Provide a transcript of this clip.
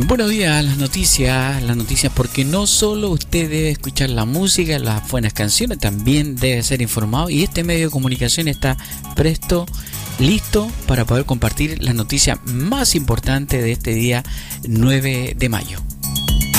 Buenos días, las noticias porque no solo usted debe escuchar la música, las buenas canciones, también debe ser informado y este medio de comunicación está presto, listo para poder compartir las noticias más importantes de este día 9 de mayo.